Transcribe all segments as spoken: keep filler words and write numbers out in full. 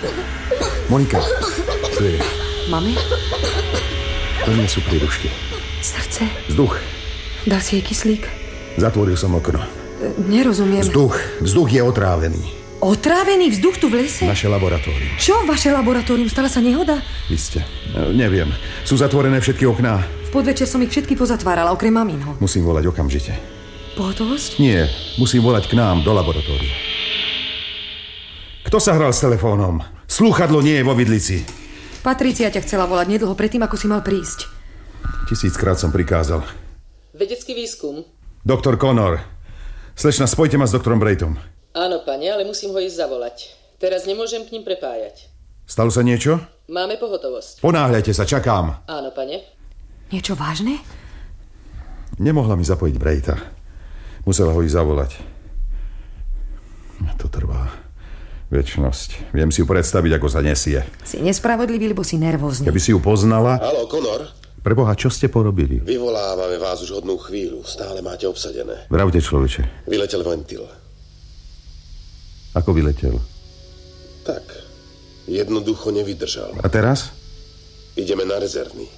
Monika, čo je? Mami? To nie sú prírušky. Srdce? Vzduch. Dal si jej kyslík? Zatvoril som okno. E, nerozumiem. Vzduch. Vzduch je otrávený. Otrávený vzduch tu v lese? Naše laboratórium. Čo? Vaše laboratórium? Stala sa nehoda? Isté. E, neviem. Sú zatvorené všetky okná. V podvečer som ich všetky pozatvárala, okrem maminho. Musím volať okamžite. Pohotovosť? Nie. Musím volať k nám do laboratória. Kto sa hral s telefónom? Slúchadlo nie je vo vidlici. Patricia ťa chcela volať nedlho predtým, ako si mal prísť. Tisíckrát som prikázal. Vedecký výskum. Doktor Connor. Slečna, spojte ma s doktorom Braitom. Áno, pane, ale musím ho ísť zavolať. Teraz nemôžem k ním prepájať. Stalo sa niečo? Máme pohotovosť. Ponáhľajte sa, čakám. Áno, pane. Niečo vážne? Nemohla mi zapojiť Braita. Musela ho ísť zavolať. To trvá večnosť. Viem si ju predstaviť, ako sa nesie. Si nespravodlivý, lebo si nervózny. Keby si ju poznala... Haló, Connor. Preboha, čo ste porobili? Vyvolávame vás už hodnú chvíľu. Stále máte obsadené. Vravte, človeče. Vyletel ventil. Ako vyletel? Tak, jednoducho nevydržal. A teraz? Ideme na rezervný.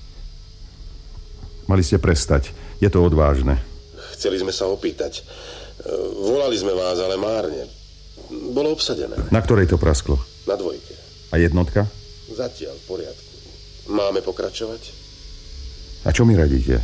Mali ste prestať. Je to odvážne. Chceli sme sa opýtať. Volali sme vás, ale márne. Bolo obsadené. Na ktorej to prasklo? Na dvojke. A jednotka? Zatiaľ v poriadku. Máme pokračovať? A čo mi radíte?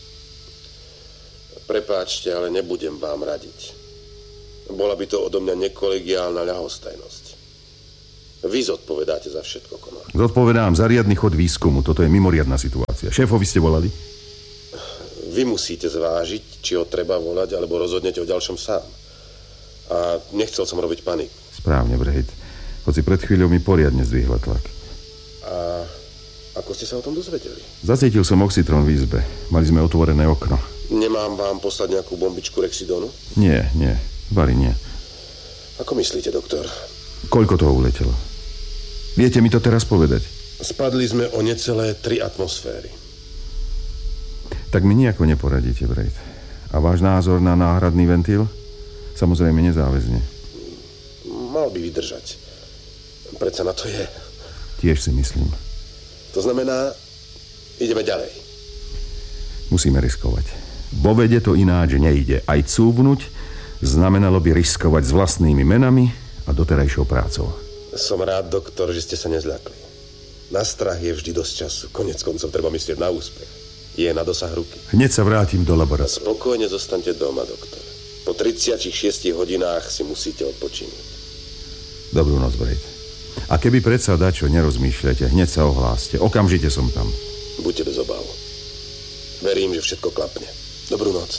Prepáčte, ale nebudem vám radiť. Bola by to odo mňa nekolegiálna ľahostajnosť. Vy zodpovedáte za všetko, Connor. Zodpovedám za riadny chod výskumu. Toto je mimoriadna situácia. Šéfovi ste volali? Vy musíte zvážiť, či ho treba volať, alebo rozhodnete o ďalšom sám. A nechcel som robiť panik. Správne, Breit. Hoci pred chvíľou mi poriadne zdvihla tlak. A ako ste sa o tom dozvedeli? Zacítil som oxytron v izbe. Mali sme otvorené okno. Nemám vám poslať nejakú bombičku Rexidonu? Nie, nie. Bari, nie. Ako myslíte, doktor? Koľko toho uletelo? Viete mi to teraz povedať? Spadli sme o necelé tri atmosféry. Tak mi nejako neporadíte, Breit. A váš názor na náhradný ventil? Samozrejme nezáväzne. Mal by vydržať. Predsa na to je. Tiež si myslím. To znamená, ideme ďalej. Musíme riskovať. Vo vede to ináč nejde. Aj cúvnuť znamenalo by riskovať s vlastnými menami a doterajšou prácou. Som rád, doktor, že ste sa nezľakli. Na strach je vždy dosť času. Konec koncov treba myslieť na úspech. Je na dosah ruky. Hneď sa vrátim do laboratória. Spokojne zostaňte doma, doktor. Po tridsiatich šiestich hodinách si musíte odpočiniť. Dobrú noc, Breit. A keby predsa dačo nerozmýšľate, hneď sa ohláste. Okamžite som tam. Buďte bez obáv. Verím, že všetko klapne. Dobrú noc.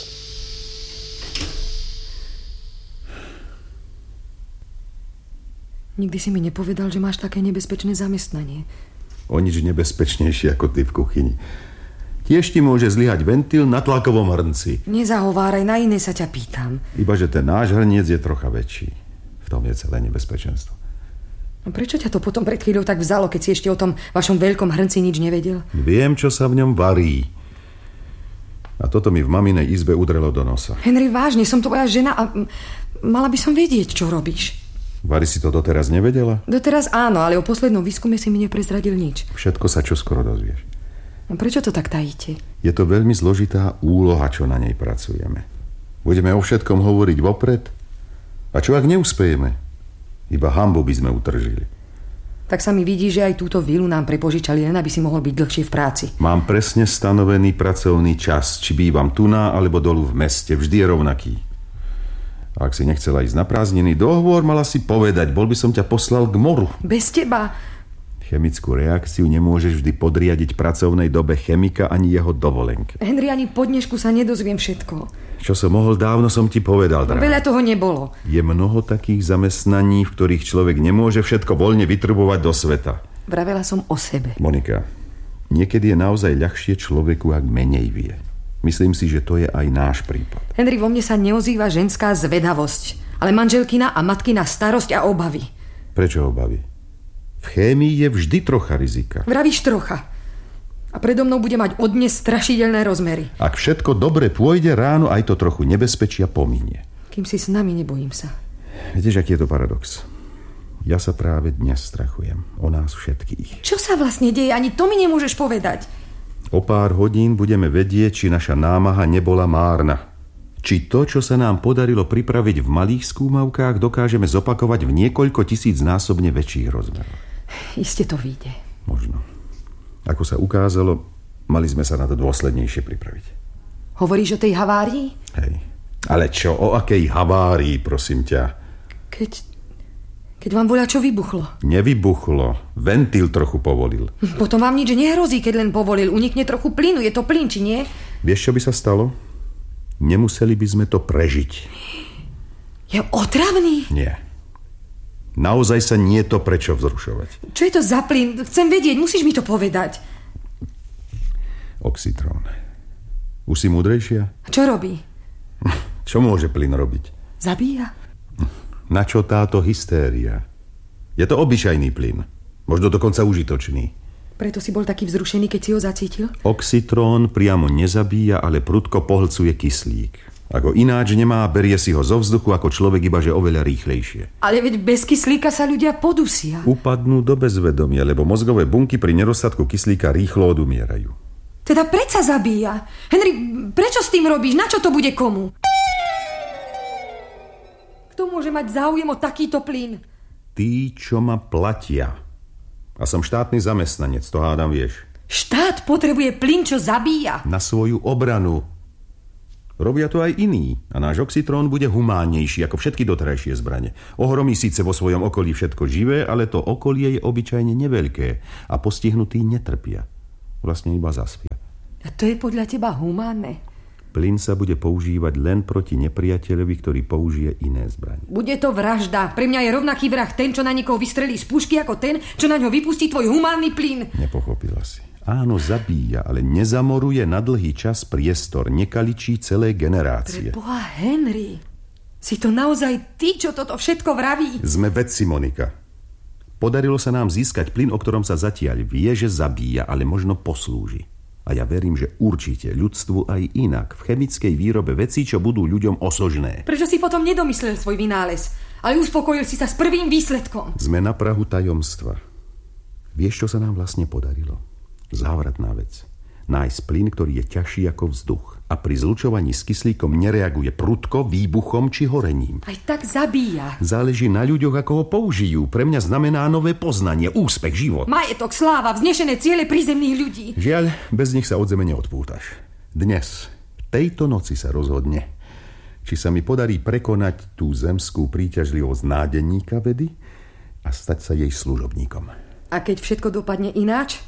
Nikdy si mi nepovedal, že máš také nebezpečné zamestnanie. O nič nebezpečnejšie ako ty v kuchyni. Tiež ti môže zlyhať ventil na tlakovom hrnci. Nezahováraj, na iné sa ťa pýtam. Iba, že ten náš hrniec je trocha väčší. V tom je celé nebezpečenstvo. No prečo ťa to potom pred chvíľou tak vzalo, keď si ešte o tom vašom veľkom hrnci nič nevedel? Viem, čo sa v ňom varí. A toto mi v maminej izbe udrelo do nosa. Henry, vážne, som tvoja žena a mala by som vedieť, čo robíš. Vary si to doteraz nevedela? Doteraz áno, ale o poslednom výskume si mi neprezradil nič. Všetko sa čoskoro dozvieš. No prečo to tak tajíte? Je to veľmi zložitá úloha, čo na nej pracujeme. Budeme o všetkom hovoriť vopred? A čo ak neúspejeme? Iba hanbu by sme utržili. Tak sa mi vidí, že aj túto vilu nám prepožičali, len aby si mohol byť dlhšie v práci. Mám presne stanovený pracovný čas. Či bývam tuná, alebo dolu v meste. Vždy je rovnaký. A ak si nechcela ísť na prázdniny, dohovor mala si povedať. Bol by som ťa poslal k moru. Bez teba. Chemickú reakciu nemôžeš vždy podriadiť pracovnej dobe chemika ani jeho dovolenke. Henry, ani po dnešku sa nedozviem všetko. Čo som mohol, dávno som ti povedal, drahá. Veľa toho nebolo. Je mnoho takých zamestnaní, v ktorých človek nemôže všetko voľne vytrubovať do sveta. Vravela som o sebe. Monika, niekedy je naozaj ľahšie človeku, ak menej vie. Myslím si, že to je aj náš prípad. Henry, vo mne sa neozýva ženská zvedavosť, ale manželkina a matkina starosť a obavy. Prečo obavy? V chémii je vždy trocha rizika. Vravíš trocha. A predo mnou bude mať od dnes strašidelné rozmery. Ak všetko dobre pôjde, ráno aj to trochu nebezpečia pominie. Kým si s nami, nebojím sa. Vieš, aký je to paradox? Ja sa práve dnes strachujem. O nás všetkých. Čo sa vlastne deje? Ani to mi nemôžeš povedať. O pár hodín budeme vedieť, či naša námaha nebola márna. Či to, čo sa nám podarilo pripraviť v malých skúmavkách, dokážeme zopakovať v niekoľko tisíc násobne väčších rozmeroch. Iste to vyjde. Možno. Ako sa ukázalo, mali sme sa na to dôslednejšie pripraviť. Hovoríš o tej havárii? Hej. Ale čo, o akej havárii, prosím ťa? Keď, keď vám voľačo vybuchlo. Nevybuchlo. Ventil trochu povolil. Potom vám nič nehrozí, keď len povolil. Unikne trochu plynu. Je to plyn, či nie? Vieš, čo by sa stalo? Nemuseli by sme to prežiť. Je otravný? Nie. Naozaj sa nie je to prečo vzrušovať. Čo je to za plyn? Chcem vedieť, musíš mi to povedať. Oxytrón. Už si múdrejšia? Čo robí? Čo môže plyn robiť? Zabíja. Na čo táto hystéria? Je to obyčajný plyn. Možno dokonca užitočný. Preto si bol taký vzrušený, keď si ho zacítil? Oxytrón priamo nezabíja, ale prudko pohlcuje kyslík. Ako ináč nemá, berie si ho zo vzduchu ako človek, ibaže oveľa rýchlejšie. Ale veď bez kyslíka sa ľudia podusia. Upadnú do bezvedomia, lebo mozgové bunky pri nedostatku kyslíka rýchlo odumierajú. Teda predsa zabíja. Henry, prečo s tým robíš? Na čo to bude komu? Kto môže mať záujem o takýto plyn? Tí, čo ma platia. A som štátny zamestnanec, to hádam vieš. Štát potrebuje plyn, čo zabíja. Na svoju obranu. Robia to aj iní. A náš oxytrón bude humánnejší ako všetky doterajšie zbrane. Ohromí síce vo svojom okolí všetko živé, ale to okolie je obyčajne neveľké a postihnutí netrpia. Vlastne iba zaspia. A to je podľa teba humánne? Plyn sa bude používať len proti nepriateľovi, ktorý použije iné zbrane. Bude to vražda. Pre mňa je rovnaký vrah ten, čo na niekoho vystrelí z pušky, ako ten, čo na ňo vypustí tvoj humánny plyn. Nepochopila si. Áno, zabíja, ale nezamoruje na dlhý čas priestor, nekaličí celé generácie. Preboha, Henry, si to naozaj ty, čo toto všetko vraví? Sme vedci, Monika. Podarilo sa nám získať plyn, o ktorom sa zatiaľ vie, že zabíja, ale možno poslúži. A ja verím, že určite ľudstvu aj inak v chemickej výrobe vecí, čo budú ľuďom osožné. Prečo si potom nedomyslel svoj vynález, ale uspokojil si sa s prvým výsledkom? Sme na prahu tajomstva. Vieš, čo sa nám vlastne podarilo? Závratná vec. Nájsť plyn, ktorý je ťažší ako vzduch a pri zlučovaní s kyslíkom nereaguje prudko, výbuchom či horením. Aj tak zabíja. Záleží na ľuďoch, ako ho použijú. Pre mňa znamená nové poznanie, úspech, život. Majetok, sláva, vznešené ciele prízemných ľudí. Žiaľ, bez nich sa od zeme neodpútaš. Dnes, tejto noci sa rozhodne, či sa mi podarí prekonať tú zemskú príťažlivosť nádenníka vedy a stať sa jej služobníkom. A keď všetko dopadne ináč?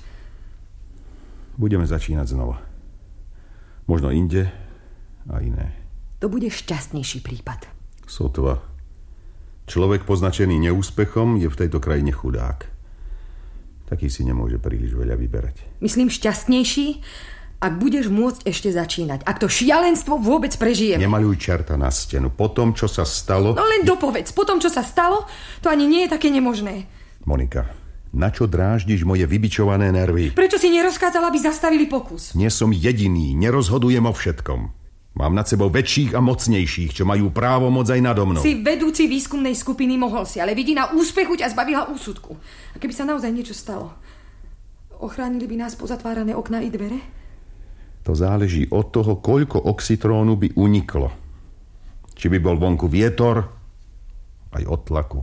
Budeme začínať znova. Možno inde a iné. To bude šťastnejší prípad. Sotva. Človek poznačený neúspechom je v tejto krajine chudák. Taký si nemôže príliš veľa vyberať. Myslím šťastnejší, ak budeš môcť ešte začínať. Ak to šialenstvo vôbec prežijeme. Nemaľuj čerta na stenu. Po tom, čo sa stalo... No len dopovedz. Po tom, čo sa stalo, to ani nie je také nemožné. Monika, na čo dráždiš moje vybičované nervy? Prečo si nerozkázala, aby zastavili pokus? Nie som jediný, nerozhodujem o všetkom. Mám nad sebou väčších a mocnejších, čo majú právo moc aj nado mnou. Si vedúci výskumnej skupiny, mohol si, ale vidina úspechu ťa zbavila úsudku. A keby sa naozaj niečo stalo, ochránili by nás pozatvárané okná i dvere? To záleží od toho, koľko oxytrónu by uniklo. Či by bol vonku vietor, aj od tlaku.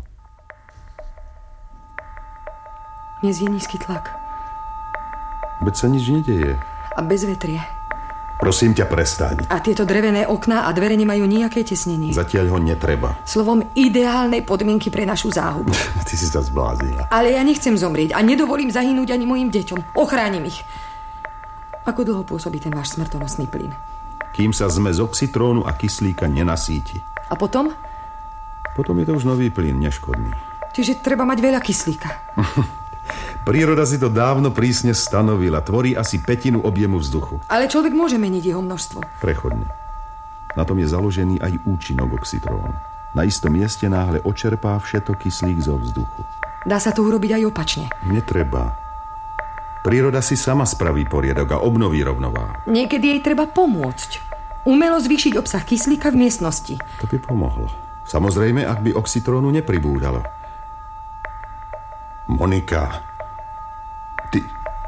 Dnes je nízky tlak. Veď sa nič nedeje. A bezvetrie. Prosím ťa, prestaň. A tieto drevené okná a dvere nemajú nejaké tesnenie. Zatiaľ ho netreba. Slovom, ideálne podmienky pre našu záhubu. Ty si sa zbláznila. Ale ja nechcem zomrieť a nedovolím zahynúť ani mojim deťom. Ochránim ich. Ako dlho pôsobí ten váš smrtonosný plyn? Kým sa zmes oxytrónu a kyslíka nenasíti. A potom? Potom je to už nový plyn, neškodný. Čiže treba mať veľa kyslíka. Príroda si to dávno prísne stanovila. Tvorí asi pätinu objemu vzduchu. Ale človek môže meniť jeho množstvo. Prechodne. Na tom je založený aj účinok oxytrónu. Na istom mieste náhle očerpá všetok kyslík zo vzduchu. Dá sa to urobiť aj opačne. Netreba. Príroda si sama spraví poriadok a obnoví rovnováhu. Niekedy jej treba pomôcť. Umelo zvýšiť obsah kyslíka v miestnosti. To by pomohlo. Samozrejme, ak by oxytrónu nepribúdalo. Monika, ty...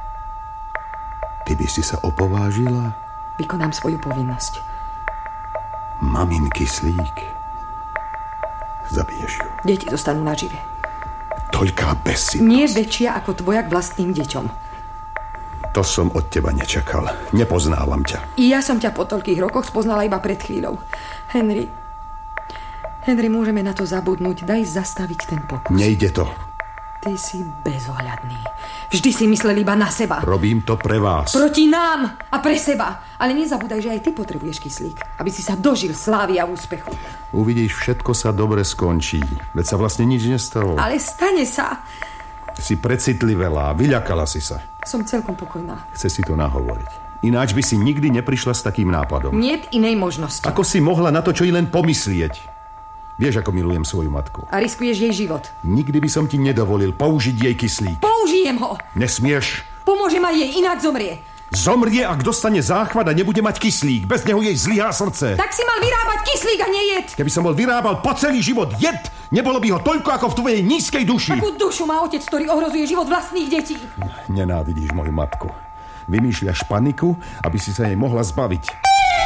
Ty by si sa opovážila? Vykonám svoju povinnosť. Mamin kyslík. Zabiješ ju. Deti zostanú nažive. Toľká bezsitnosť. Nie väčšia ako tvoja k vlastným deťom. To som od teba nečakal. Nepoznávam ťa. I ja som ťa po toľkých rokoch spoznala iba pred chvíľou. Henry... Henry, môžeme na to zabudnúť. Daj zastaviť ten pokus. Nejde to. Ty si bezohľadný. Vždy si myslel iba na seba. Robím to pre vás. Proti nám a pre seba. Ale nezabúdaj, že aj ty potrebuješ kyslík, aby si sa dožil slávy a úspechu. Uvidíš, všetko sa dobre skončí. Veď sa vlastne nič nestalo. Ale stane sa. Si precitlivelá, vyľakala si sa. Som celkom pokojná. Chce si to nahovoriť. Ináč by si nikdy neprišla s takým nápadom. Niet inej možnosti. Ako si mohla na to, čo i len pomyslieť? Vieš, ako milujem svoju matku. A riskuješ jej život. Nikdy by som ti nedovolil použiť jej kyslík. Použijem ho. Nesmieš. Pomôžem aj jej, inak zomrie. Zomrie, ak dostane záchvat a nebude mať kyslík. Bez neho jej zlyhá srdce. Tak si mal vyrábať kyslík a nie jed. Keby som bol vyrábal po celý život jed, nebolo by ho toľko ako v tvojej nízkej duši. Takú dušu má otec, ktorý ohrozuje život vlastných detí. Nenávidíš moju matku. Vymýšľaš paniku, aby si sa jej mohla zbaviť.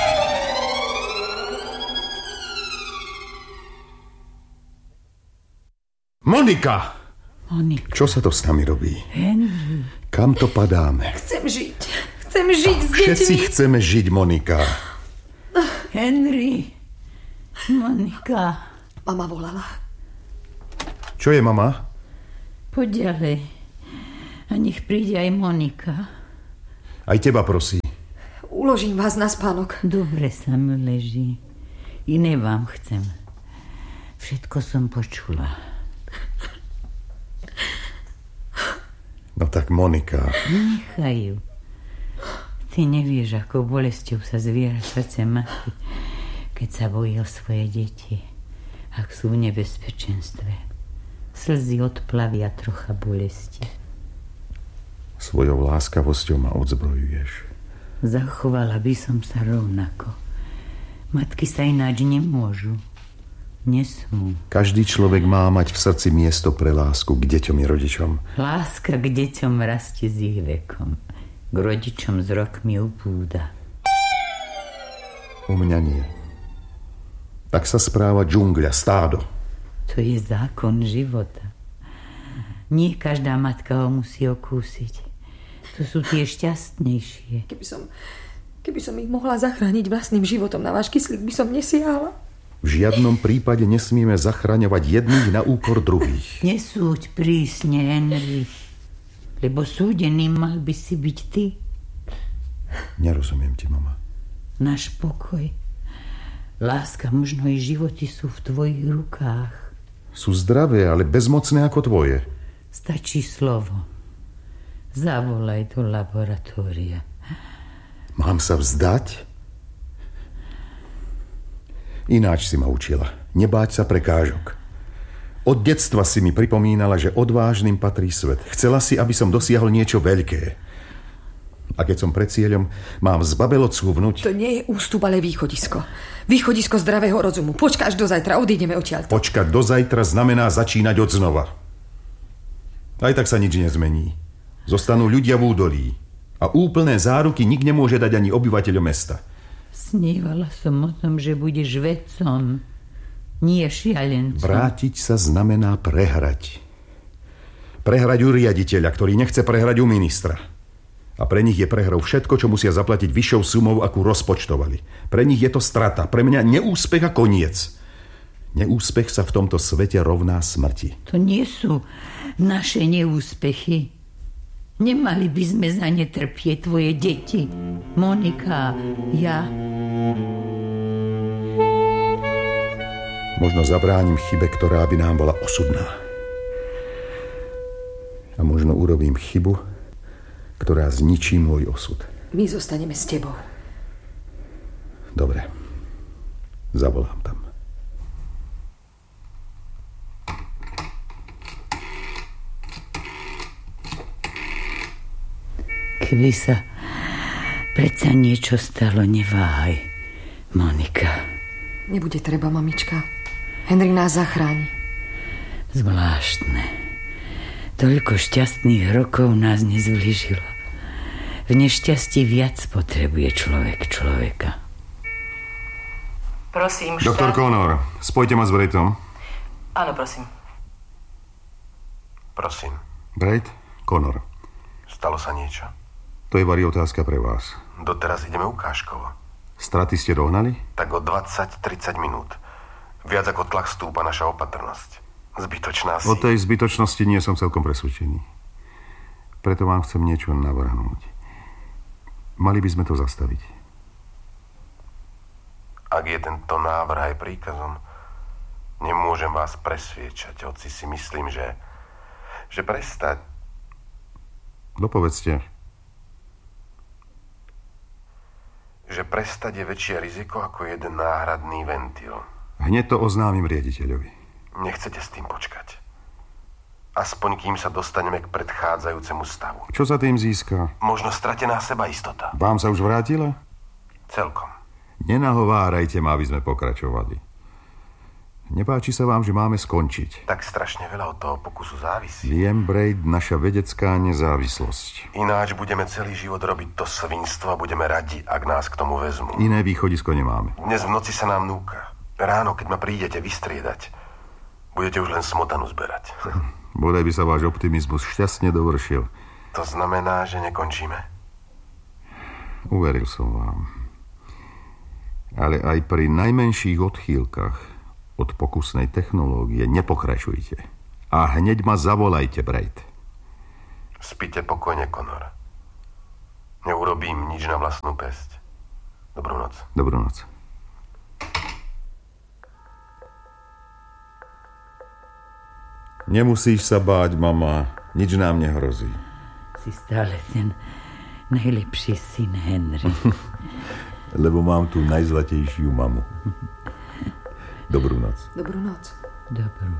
Monika! Monika. Čo sa to s nami robí? Henry. Kam to padáme? Chcem žiť. Chcem žiť s deťmi. Všetci chceme žiť, Monika. Henry. Monika. Mama volala. Čo je, mama? Poď ďalej. A nech príde aj Monika. Aj teba, prosí. Uložím vás na spánok. Dobre sa mi leží. Iné vám chcem. Všetko som počula. No tak, Monika. Nechaj ju. Ty nevieš, ako bolesťou sa zviera srdce matky, keď sa bojí o svoje deti, ak sú v nebezpečenstve. Slzy odplavia trocha bolesti. Svojou láskavosťou ma odzbrojuješ. Zachovala by som sa rovnako. Matky sa ináč nemôžu. Nesmú. Každý človek má mať v srdci miesto pre lásku k deťom i rodičom. Láska k deťom rastie s ich vekom. K rodičom s rokmi upúda. U mňa nie. Tak sa správa džungľa, stádo. To je zákon života. Nie každá matka ho musí okúsiť. To sú tie šťastnejšie. Keby som, keby som ich mohla zachrániť vlastným životom, na váš kyslík by som nesiahla. V žiadnom prípade nesmieme zachraňovať jedných na úkor druhých. Nesúď prísne, Henry, lebo súdený mal by si byť ty. Nerozumiem ti, mama. Náš pokoj, láska, možno i životy sú v tvojich rukách. Sú zdravé, ale bezmocné ako tvoje. Stačí slovo. Zavolaj do laboratória. Mám sa vzdať? Ináč si ma učila. Nebáť sa prekážok. Od detstva si mi pripomínala, že odvážnym patrí svet. Chcela si, aby som dosiahol niečo veľké. A keď som pred cieľom, mám zbabelo cúvnuť. To nie je ústup, ale východisko. Východisko zdravého rozumu. Počkáš do zajtra, odídeme odtiaľto. Počkať do zajtra znamená začínať od znova. Aj tak sa nič nezmení. Zostanú ľudia v údolí. A úplné záruky nik nemôže dať ani obyvateľom mesta. Snívala som o tom, že budeš vedcom, nie šialencom. Vrátiť sa znamená prehrať. Prehrať u riaditeľa, ktorý nechce prehrať u ministra. A pre nich je prehrou všetko, čo musia zaplatiť vyššou sumou, akú rozpočtovali. Pre nich je to strata, pre mňa neúspech a koniec. Neúspech sa v tomto svete rovná smrti. To nie sú naše neúspechy. Nemali by sme za ne trpieť tvoje deti. Monika, ja. Možno zabránim chybe, ktorá by nám bola osudná. A možno urobím chybu, ktorá zničí môj osud. My zostaneme s tebou. Dobre. Zavolám tam. Keby sa predsa niečo stalo, neváhaj, Monika. Nebude treba, mamička. Henry nás zachráni. Zvláštne. Toľko šťastných rokov nás nezulížilo. V nešťastí viac potrebuje človek človeka. Prosím, Doktor štát... Connor, spojte ma s Braitom. Áno, prosím. Prosím, Brait, Connor. stalo sa niečo? To je vari otázka pre vás. Doteraz ideme ukážkovo. Straty ste dohnali? Tak o dvadsať tridsať minút. Viac ako tlak stúpa naša opatrnosť. Zbytočná si... O tej zbytočnosti nie som celkom presvedčený. Preto vám chcem niečo navrhnúť. Mali by sme to zastaviť. Ak je tento návrh aj príkazom, nemôžem vás presviečať, hoci si myslím, že... že prestať... Dopovedzte. že prestať je väčšie riziko ako jeden náhradný ventil. Hneď to oznámim riaditeľovi. Nechcete s tým počkať. Aspoň kým sa dostaneme k predchádzajúcemu stavu. Čo sa tým získa? Možno stratená sebaistota. Vám sa už vrátila? Celkom. Nenahovárajte ma, aby sme pokračovali. Nepáči sa vám, že máme skončiť. Tak strašne veľa od toho pokusu závisí. Viem, Braid, naša vedecká nezávislosť. Ináč budeme celý život robiť to svinstvo a budeme radi, ak nás k tomu vezmú. Iné východisko nemáme. Dnes v noci sa nám núka. Ráno, keď ma prídete vystriedať, budete už len smotanu zberať. Bodaj by sa váš optimizmus šťastne dovršil. To znamená, že nekončíme? Uveril som vám. Ale aj pri najmenších odchýlkach od pokusnej technológie nepokračujte. A hneď ma zavolajte, Braid. Spíte pokojne, Connor. Neurobím nič na vlastnú päsť. Dobrú noc. Dobrú noc. Nemusíš sa báť, mama. Nič nám nehrozí. Si stále ten najlepší syn, Henry. Lebo mám tu najzlatejšiu mamu. Dobrú noc. Dobrú noc. Dobrú.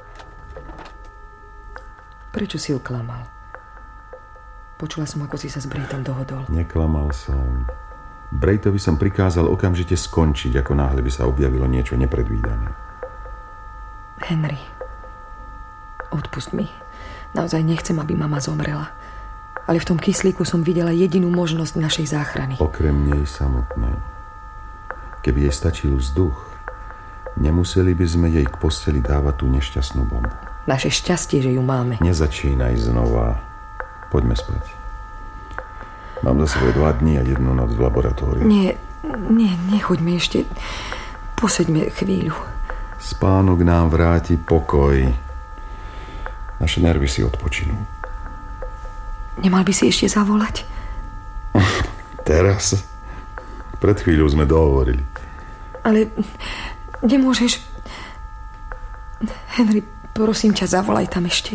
Prečo si ju klamal? Počula som, ako si sa s Braitom dohodol. Neklamal som. Braitovi som prikázal okamžite skončiť, ako náhle by sa objavilo niečo nepredvídané. Henry, odpust mi. Naozaj nechcem, aby mama zomrela. Ale v tom kyslíku som videla jedinú možnosť našej záchrany. Okrem nej samotnej. Keby jej stačil vzduch, nemuseli by sme jej k posteli dávať tú nešťastnú bombu. Naše šťastie, že ju máme. Nezačínaj znova. Poďme spať. Mám za sebou dva dní a jednu noc v laboratóriu. Nie, nie, nechoďme ešte. Poseďme chvíľu. Spánok nám vráti pokoj. Naše nervy si odpočinú. Nemal by si ešte zavolať? Teraz? Pred chvíľou sme dohovorili. Ale nemôžeš... Henry, prosím ťa, zavolaj tam ešte.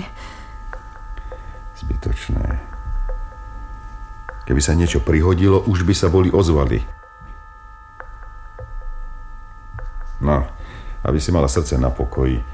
Zbytočné. Keby sa niečo prihodilo, už by sa boli ozvali. No, aby si mala srdce na pokoji.